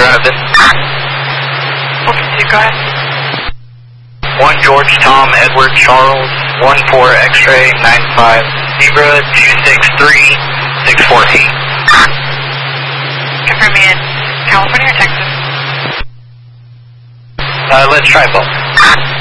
of this. Okay, go ahead. 1 George Tom Edward Charles 14 X-ray 95 Zebra 263648. Confirm me in California or Texas? Let's try both.